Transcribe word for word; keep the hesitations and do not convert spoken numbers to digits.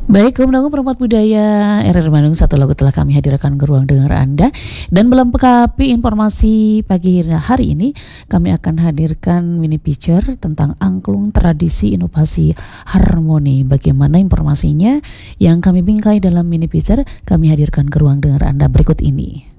Baik, kaum pendengar Perempat Budaya R R Bandung, satu lagu telah kami hadirkan ke ruang dengar Anda. Dan melengkapi informasi pagi hari ini, kami akan hadirkan mini picture tentang angklung tradisi inovasi harmoni. Bagaimana informasinya yang kami bingkai dalam mini picture, kami hadirkan ke ruang dengar Anda berikut ini.